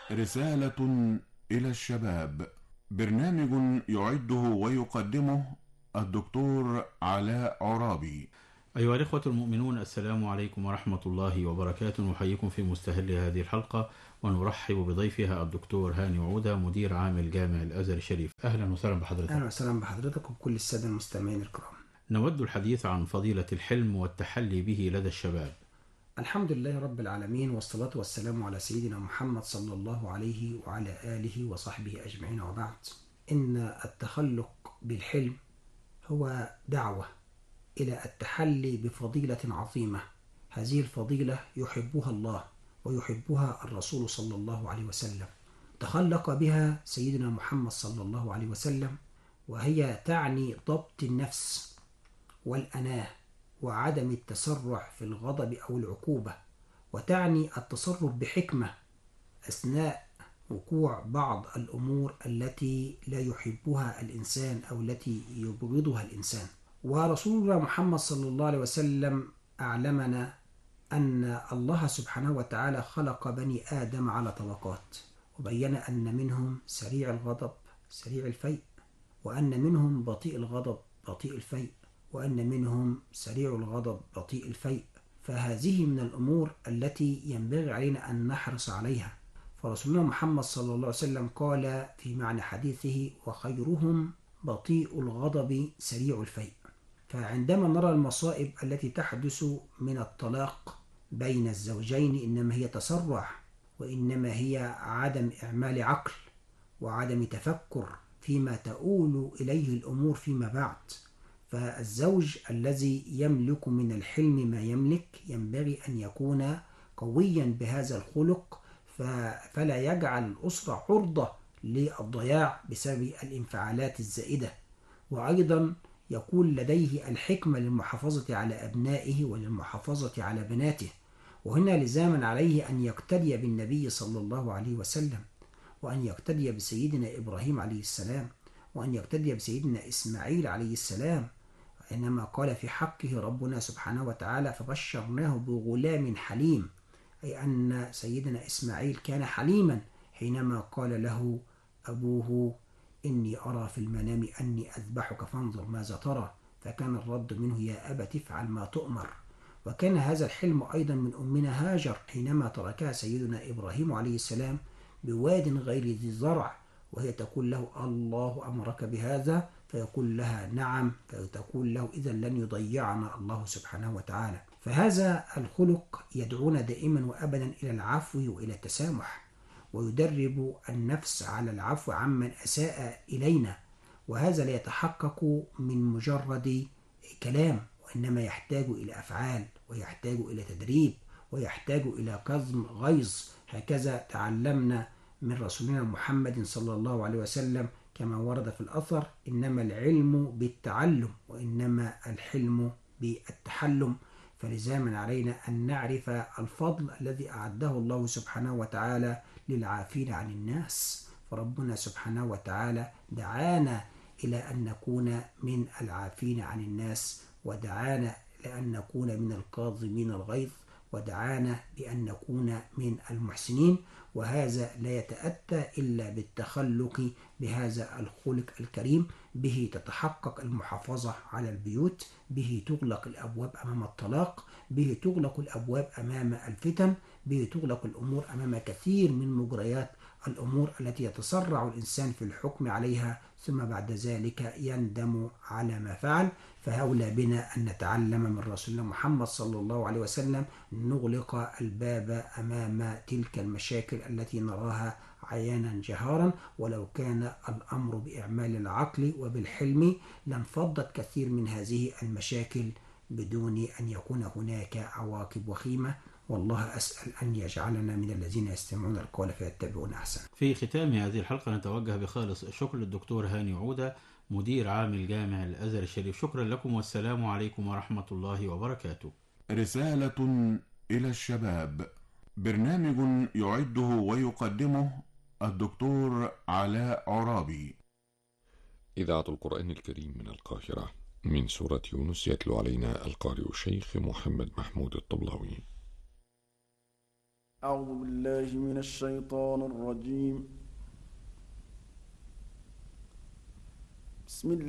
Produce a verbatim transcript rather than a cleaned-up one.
رسالة إلى الشباب. برنامج يعده ويقدمه الدكتور علاء عرابي. أيها الإخوة المؤمنون، السلام عليكم ورحمة الله وبركاته. نحييكم في مستهل هذه الحلقة ونرحب بضيفها الدكتور هاني عودة، مدير عام الجامع الأزهر الشريف. أهلا وسهلا بحضرتك. أهلا وسهلا بحضرتك وبكل السادة المستمعين الكرام. نود الحديث عن فضيلة الحلم والتحلي به لدى الشباب. الحمد لله رب العالمين، والصلاة والسلام على سيدنا محمد صلى الله عليه وعلى آله وصحبه أجمعين، وبعد. إن التخلق بالحلم هو دعوة إلى التحلي بفضيلة عظيمة. هذه الفضيلة يحبها الله ويحبها الرسول صلى الله عليه وسلم، تخلق بها سيدنا محمد صلى الله عليه وسلم، وهي تعني ضبط النفس والأناة وعدم التسرع في الغضب أو العقوبة، وتعني التصرف بحكمة أثناء وقوع بعض الأمور التي لا يحبها الإنسان أو التي يبغضها الإنسان. ورسولنا محمد صلى الله عليه وسلم أعلمنا أن الله سبحانه وتعالى خلق بني آدم على طبقات، وبين أن منهم سريع الغضب سريع الفيء، وأن منهم بطيء الغضب بطيء الفيء، وأن منهم سريع الغضب بطيء الفيء. فهذه من الأمور التي ينبغي علينا أن نحرص عليها. فرسولنا محمد صلى الله عليه وسلم قال في معنى حديثه: وخيرهم بطيء الغضب سريع الفيء. فعندما نرى المصائب التي تحدث من الطلاق بين الزوجين، إنما هي تسرع، وإنما هي عدم إعمال عقل وعدم تفكر فيما تؤول إليه الأمور فيما بعد. فالزوج الذي يملك من الحلم ما يملك ينبغي أن يكون قويا بهذا الخلق، فلا يجعل الأسرة عرضة للضياع بسبب الانفعالات الزائدة، وأيضا يكون لديه الحكمة للمحافظة على أبنائه وللمحافظة على بناته. وهنا لزاما عليه أن يقتدي بالنبي صلى الله عليه وسلم، وأن يقتدي بسيدنا إبراهيم عليه السلام، وأن يقتدي بسيدنا إسماعيل عليه السلام، إنما قال في حقه ربنا سبحانه وتعالى: فبشرناه بغلام حليم، أي أن سيدنا إسماعيل كان حليما حينما قال له أبوه: إني أرى في المنام أني أذبحك فانظر ماذا ترى، فكان الرد منه: يا أبت افعل ما تؤمر. وكان هذا الحلم أيضا من أمنا هاجر حينما تركها سيدنا إبراهيم عليه السلام بواد غير ذي زرع، وهي تقول له: الله أمرك بهذا؟ فيقول لها: نعم. فتقول له: إذا لن يضيعنا الله سبحانه وتعالى. فهذا الخلق يدعونا دائما وأبدا إلى العفو وإلى التسامح، ويدرب النفس على العفو عمن أساء إلينا. وهذا لا يتحقق من مجرد كلام، وإنما يحتاج إلى أفعال، ويحتاج إلى تدريب، ويحتاج إلى كظم غيظ. هكذا تعلمنا من رسولنا محمد صلى الله عليه وسلم كما ورد في الأثر: إنما العلم بالتعلم وإنما الحلم بالتحلم. فلزاما علينا أن نعرف الفضل الذي أعده الله سبحانه وتعالى للعافين عن الناس. فربنا سبحانه وتعالى دعانا إلى أن نكون من العافين عن الناس، ودعانا لأن نكون من الكاظمين الغيظ، ودعانا بأن نكون من المحسنين. وهذا لا يتأتى إلا بالتخلق بهذا الخلق الكريم. به تتحقق المحافظة على البيوت، به تغلق الأبواب أمام الطلاق، به تغلق الأبواب أمام الفتن، به تغلق الأمور أمام كثير من مجريات الأمور التي يتسرع الإنسان في الحكم عليها، ثم بعد ذلك يندم على ما فعل. فأولى بنا أن نتعلم من رسولنا محمد صلى الله عليه وسلم نغلق الباب أمام تلك المشاكل التي نراها عيانا جهارا. ولو كان الأمر بإعمال العقل وبالحلم لانفضت كثير من هذه المشاكل بدون أن يكون هناك عواقب وخيمة. والله أسأل أن يجعلنا من الذين يستمعون القول فيتبعون أحسن. في ختام هذه الحلقة نتوجه بخالص الشكر للدكتور هاني عودة، مدير عام الجامع الأزهر الشريف. شكرا لكم، والسلام عليكم ورحمة الله وبركاته. رسالة إلى الشباب. برنامج يعده ويقدمه الدكتور علاء عرابي. إذاعة القرآن الكريم من القاهرة، من سورة يونس، يتلو علينا القارئ الشيخ محمد محمود الطبلاوي. أعوذ بالله من الشيطان الرجيم. بسم الله